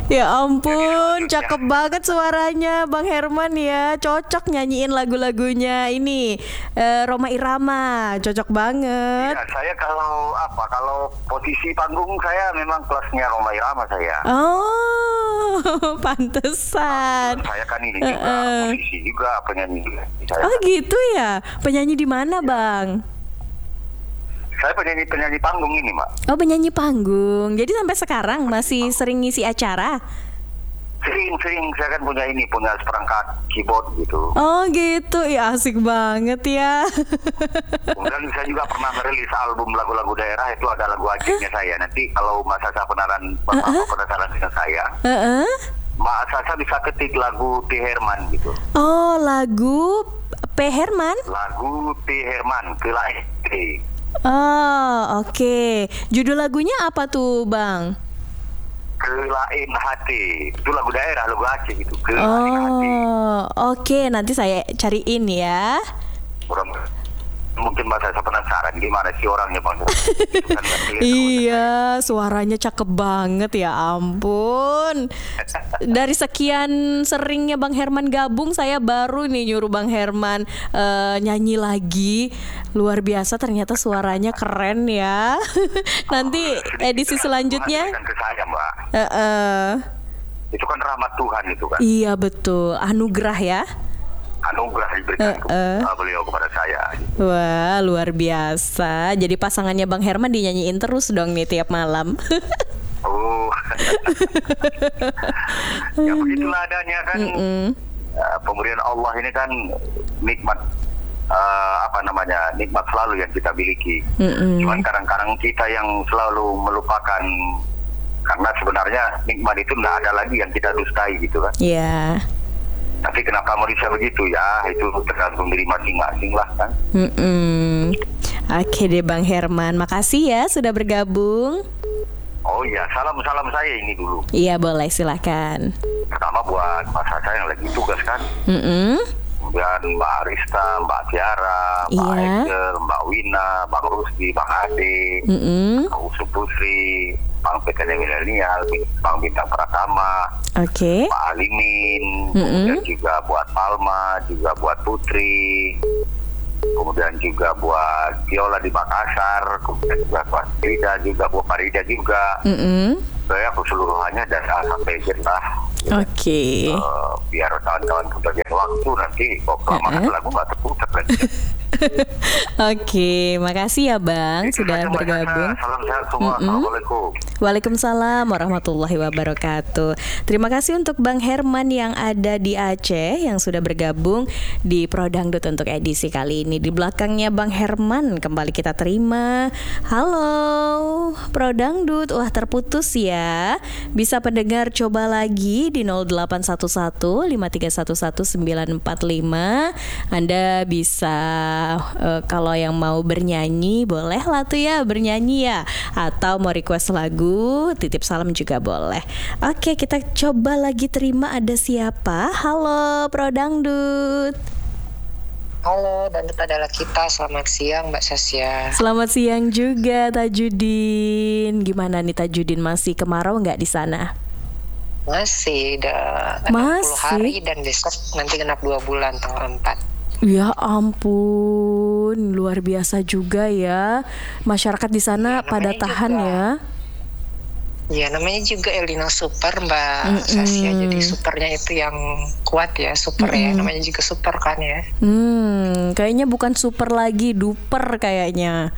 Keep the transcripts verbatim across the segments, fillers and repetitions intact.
Ya ampun, cakep banget suaranya Bang Herman ya. Cocok nyanyiin lagu-lagunya ini eh, Rhoma Irama. Cocok banget. Ya, saya kalau apa kalau posisi panggung saya memang kelasnya Rhoma Irama saya. Oh, pantesan. Saya kan ini juga Uh-uh. posisi juga penyanyi juga. Saya, Oh gitu ya. Penyanyi di mana, Bang? saya penyanyi-penyanyi panggung ini, Mbak. Oh, penyanyi panggung. Jadi sampai sekarang masih sering ngisi acara? Sering-sering saya kan punya ini, punya seperangkat keyboard gitu. Oh gitu, ya asik banget ya. Kemudian saya juga pernah merilis album lagu-lagu daerah, itu ada lagu acehnya saya. Nanti kalau Mbak Sasa penasaran, Bapak Uh-uh. penasaran dengan saya, Heeh. Mbak Sasa bisa ketik lagu T. Herman gitu. Oh, lagu P. Herman? Lagu T. Herman, Kelaih T. Oh, oke. Judul lagunya apa tuh, Bang? Kelain Hati. Itu lagu daerah, lagu Aceh gitu. Kelain Hati. Oh, oke. Nanti saya cariin ya. Orang, mungkin Mbak Sasa penasaran gimana sih orangnya, Bang. Itu kan nggak kelihatan. Iya, suaranya cakep banget ya ampun. Dari sekian seringnya Bang Herman gabung, saya baru nih nyuruh Bang Herman eh, nyanyi lagi. Luar biasa, ternyata suaranya keren ya. Nanti edisi selanjutnya. Menghadirkan ke saya, Mbak. eh, eh. Itu kan rahmat Tuhan itu kan. Iya betul, anugerah ya. Anugerah diberikan Uh-uh. ke beliau kepada saya. Wah, luar biasa. Jadi pasangannya Bang Herman dinyanyiin terus dong nih tiap malam. Oh, ya begitulah adanya kan. Uh, pemberian Allah ini kan nikmat, uh, apa namanya, nikmat selalu yang kita miliki. Mm-mm. Cuman kadang-kadang kita yang selalu melupakan, karena sebenarnya nikmat itu nggak ada lagi yang kita dustai gitu kan. Iya. Tapi kenapa mau bisa begitu ya? Itu tergantung diri masing-masing lah kan. Mm-mm. Oke deh Bang Herman, makasih ya sudah bergabung. Oh iya, salam-salam saya ini dulu. Iya boleh, silakan. Pertama buat Mas Sasa yang lagi tugas kan. Mm-mm. Kemudian Mbak Arista, Mbak Tiara, Mbak Iya. Angel, Mbak Wina, Bang Rusdi, Bang Ade, Mm-mm. Kak Usu Putri, Bang P K D Milenial, Bang Bintang Pratama, Oke. Pak Alimin, Mm-mm. kemudian juga buat Palma, juga buat Putri, kemudian juga buat Viola di Makassar, kemudian juga buat Frida, juga buat Farida juga. Mm-mm. Saya keseluruhannya dari A sampai Z lah. Oke. Eh, biar kawan-kawan kebagian waktu nanti kok kelamaan Uh-uh. lagu nggak terputar lagi. Oke, makasih ya Bang Itu sudah saja, Mbak bergabung. Sasa. Salam sehat semua. Mm-mm. Assalamualaikum. Waalaikumsalam warahmatullahi wabarakatuh. Terima kasih untuk Bang Herman yang ada di Aceh yang sudah bergabung di Prodangdut untuk edisi kali ini. Di belakangnya Bang Herman kembali kita terima. Halo Prodangdut, wah terputus ya. Bisa pendengar coba lagi di nol delapan satu satu lima tiga satu satu sembilan empat lima. Anda bisa uh, kalau yang mau bernyanyi boleh lah tuh ya bernyanyi ya, atau mau request lagu, titip salam juga boleh. Oke, kita coba lagi terima ada siapa. Halo Prodangdut. Halo, Dangdut adalah kita. Selamat siang Mbak Sasya. Selamat siang juga Tajudin. Gimana nih Tajudin, masih kemarau nggak di sana? Masih udah Masih? enam puluh hari dan besok nanti genap dua bulan tanggal empat. Ya ampun, luar biasa juga ya. Masyarakat di sana Ya, pada namanya tahan juga. ya. Ya namanya juga El Nino Super Mbak Mm-mm. Sasya. Jadi supernya itu yang kuat ya, super ya. Mm-mm. Namanya juga super kan ya. Hmm, kayaknya bukan super lagi, duper kayaknya.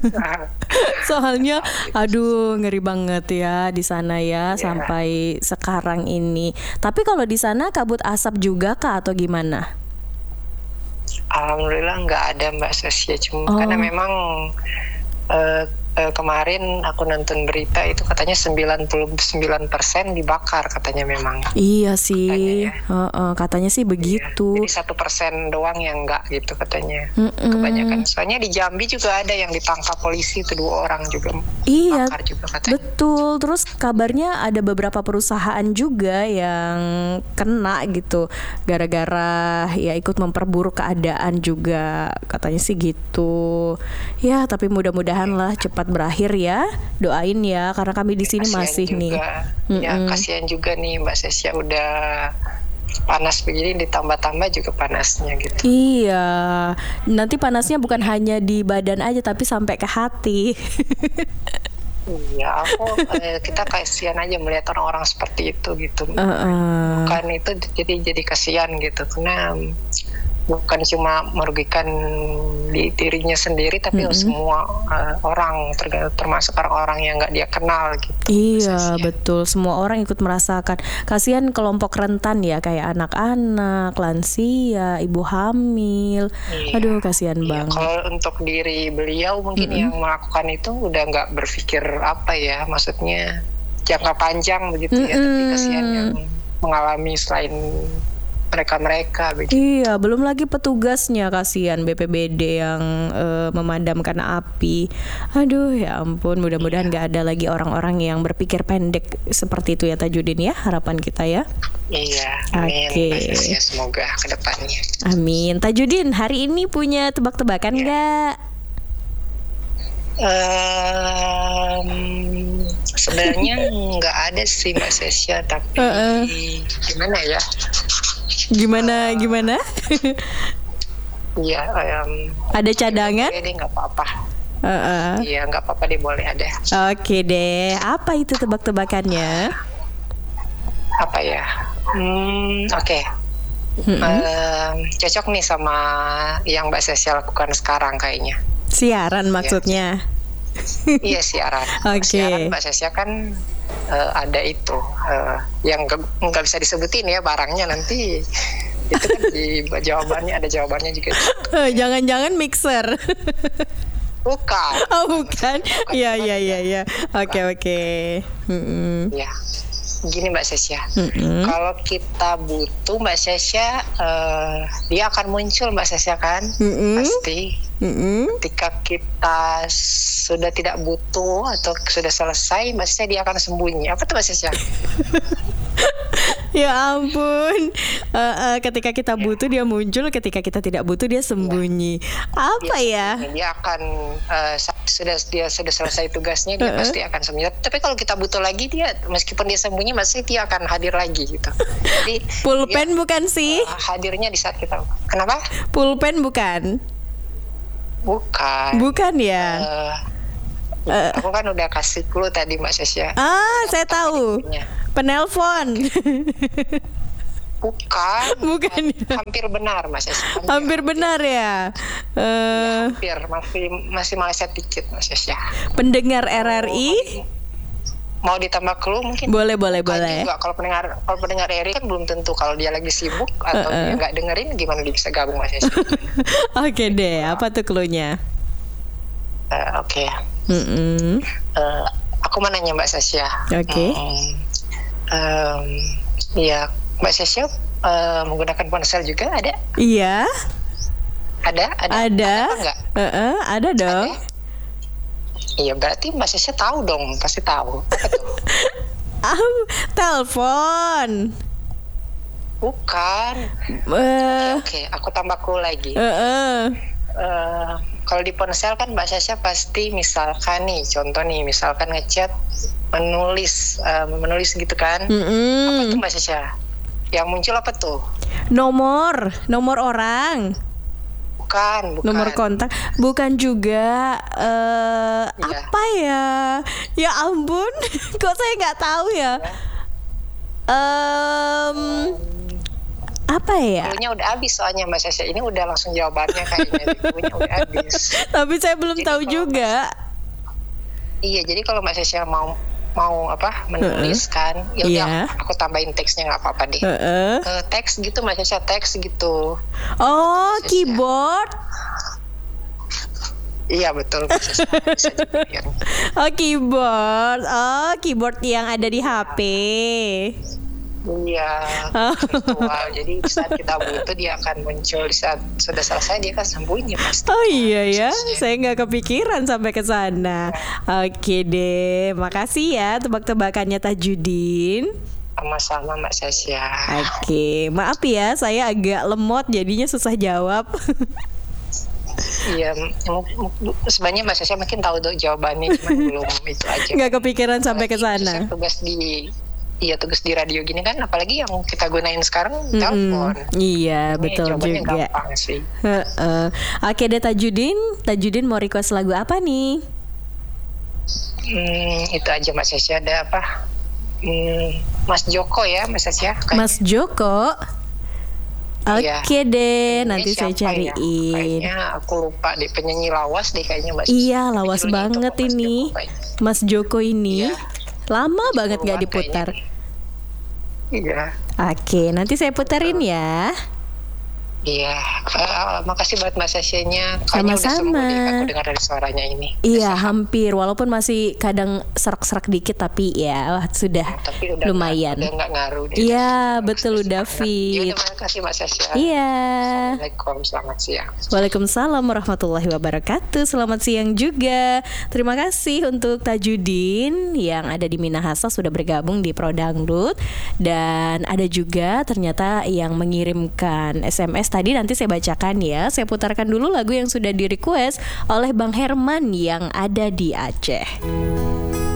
Soalnya, aduh ngeri banget ya di sana ya Ya. sampai sekarang ini. Tapi kalau di sana kabut asap juga kah atau gimana? Alhamdulillah nggak ada Mbak Sasya. Cuma Oh. karena memang eh, eh, kemarin aku nonton berita itu katanya sembilan puluh sembilan persen dibakar katanya memang. Iya sih, Katanya ya. Heeh, katanya sih begitu. Jadi satu persen doang yang enggak gitu katanya. Mm-mm. Kebanyakan. Soalnya di Jambi juga ada yang ditangkap polisi itu dua orang juga. Iya, Bakar juga katanya. betul. Terus kabarnya ada beberapa perusahaan juga yang kena gitu gara-gara ya ikut memperburuk keadaan juga, katanya sih gitu. Ya, tapi mudah-mudahan lah cepat cepat berakhir ya. Doain ya, karena kami di sini Kasihan masih juga. nih. Ya Mm-mm. kasihan juga nih Mbak Sesya, udah panas begini ditambah-tambah juga panasnya gitu. Iya, nanti panasnya bukan hanya di badan aja tapi sampai ke hati. Iya, aku eh, kita kasihan aja melihat orang-orang seperti itu gitu. Uh-uh. Bukan itu jadi jadi kasihan gitu, karena bukan cuma merugikan di dirinya sendiri, tapi Mm-mm. semua eh, orang, terg- termasuk orang-orang yang nggak dia kenal gitu. Iya, Kasihan. betul. Semua orang ikut merasakan. Kasihan kelompok rentan ya, kayak anak-anak, lansia, ibu hamil. Iya. Aduh, kasihan Iya, banget. kalau untuk diri beliau mungkin Mm-mm. yang melakukan itu udah nggak berpikir apa ya, maksudnya jangka panjang begitu ya, tapi Mm-mm. kasihan yang mengalami selain mereka-mereka begitu. Iya, belum lagi petugasnya, kasihan B P B D yang eh, memadamkan api. Aduh, ya ampun, mudah-mudahan nggak ada lagi orang-orang yang berpikir pendek seperti itu ya Tajudin ya, harapan kita ya. Iya, amin. Oke. Ya, semoga ke depannya. Amin. Tajudin, hari ini punya tebak-tebakan Ya. nggak? Ehm, sebenarnya nggak ada sih Mbak Sesya, tapi Uh-uh. gimana ya? Gimana, gimana? Iya, em, Ada cadangan? boleh deh, nggak apa-apa. Heeh. Iya, nggak apa-apa deh, boleh ada. Oke deh, apa itu tebak-tebakannya? Apa ya? Hmm, oke. Mm-mm. Em, cocok nih sama yang Mbak Sesya lakukan sekarang kayaknya. Siaran maksudnya. Iya, siaran. Oke. Siaran Mbak Sesya kan eh, ada itu eh, yang nggak nggak bisa disebutin ya barangnya, nanti itu kan di jawabannya ada jawabannya juga. Jangan-jangan mixer. Bukan. Oh bukan. Bukan, Iya bukan, iya iya bukan. iya. Oke oke. Mm-mm. Ya, gini Mbak Sesya. Mm-mm. Kalau kita butuh Mbak Sesya, eh, dia akan muncul Mbak Sesya kan? Mm-mm. Pasti. Mm-mm. Ketika kita sudah tidak butuh atau sudah selesai, Mbak Sesya dia akan sembunyi. Apa tuh Mbak Sesya? Ya ampun. Eh, eh, ketika kita butuh dia muncul, ketika kita tidak butuh dia sembunyi. Apa ya? Dia, dia akan eh, sa- sudah dia sudah selesai tugasnya, dia Uh-uh. pasti akan sembunyi. Tapi kalau kita butuh lagi, dia meskipun dia sembunyi, pasti dia akan hadir lagi gitu. Jadi Pulpen dia, bukan sih? eh, hadirnya di saat kita. Kenapa? Pulpen bukan? Bukan. Bukan ya? Eh, Eh. aku kan udah kasih clue tadi Mbak Sesya. Ah, saya tahu. Hadirnya. Penelpon. Bukan. Bukan ya? Hampir benar Mbak Sesya. Hampir benar ya. Eh, Hampir masih masih meleset dikit Mbak Sesya. pendengar R R I. Mau ditambah clue mungkin? Boleh boleh Bukan boleh. juga. Kalau pendengar kalau pendengar R R I kan belum tentu, kalau dia lagi sibuk atau Uh-uh. dia nggak dengerin, gimana dia bisa gabung Mas Sesya? Oke deh, apa tuh clue-nya? Eh, Oke, Mm-mm. Eh, aku mau nanya Mbak Sesya. Oke. Hmm, em, Iya, Mbak Sesya eh, menggunakan ponsel juga ada? Iya, Ada? Ada? ada. apa enggak? Uh-uh, ada dong. Ada? Iya, berarti Mbak Sesya tahu dong, pasti tahu. Apa tuh? Ah, telepon. Bukan. Eh, Oke, aku tambah clue lagi. uh-uh. Eh, kalau di ponsel kan Mbak Sasha pasti misalkan nih, contoh nih, misalkan ngechat, menulis, eh, menulis gitu kan? Apa tuh Mm-mm. Mbak Sasha? Yang muncul apa tuh? Nomor, nomor orang, Bukan, bukan. nomor kontak, bukan juga. eh Iya. Apa ya? Ya ampun, kok saya nggak tahu ya? Em, apa ya? Cluenya udah habis soalnya Mbak Sasha. Ini udah langsung jawabannya kayaknya. Cluenya udah habis. Tapi saya belum Jadi tahu kalau juga. Iya, jadi kalau Mbak Sasha mau mau apa menulis kan, ya udah Iya. aku tambahin teksnya nggak apa-apa deh. Heeh. Eh, teks gitu Mbak Sasha, teks gitu. Oh, Sasha. keyboard. Iya betul Mbak Sasha. Bisa juga ya. Oh, keyboard. Oh, keyboard yang ada di H P. Iya, Oh. virtual. Jadi di saat kita butuh dia akan muncul, di saat sudah selesai dia akan sembunyi pasti. Oh iya ya, saya nggak kepikiran sampai ke sana. Oke deh, makasih ya tebak-tebakannya Tajudin. Sama-sama Mbak Sasha. Oke, maaf ya, saya agak lemot jadinya susah jawab. Iya, sebenarnya Mbak Sasha mungkin tahu tuh jawabannya, cuma belum itu aja. Nggak kepikiran sampai ke sana. Tugas di Iya tugas di radio gini kan, apalagi yang kita gunain sekarang mm-hmm. telepon. Iya, ini betul juga. Gampang sih. Uh-uh. Oke deh Tajudin, Tajudin mau request lagu apa nih? Hmm, itu aja Mas Sasha, ada apa? Hmm, Mas Joko ya Mas Sasha. Kayaknya. Mas Joko. Oke okay deh, ini nanti saya cariin. Ya? Kayaknya aku lupa deh, penyanyi lawas deh kayaknya Mas. Iya, lawas banget itu, ini. Mas Joko, Mas Joko ini. Iya. Lama Joko banget gak diputar. Iya. Oke, nanti saya puterin ya. Iya, uh, makasih buat Mbak Sasha-nya. Sama-sama. Aku dengar dari suaranya ini. Iya, Sasha. Hampir. Walaupun masih kadang serak-serak dikit, tapi ya wah, sudah tapi udah lumayan. Gak, udah gak ngaruh. Iya, betul udah Fit. Iya, terima kasih Mbak Sasha. Iya. Assalamualaikum, selamat siang. Waalaikumsalam warahmatullahi wabarakatuh. Selamat siang juga. Terima kasih untuk Tajudin yang ada di Minahasa sudah bergabung di Pro Dangdut. Dan ada juga ternyata yang mengirimkan S M S tadi, nanti saya bacakan ya. Saya putarkan dulu lagu yang sudah di request oleh Bang Herman yang ada di Aceh.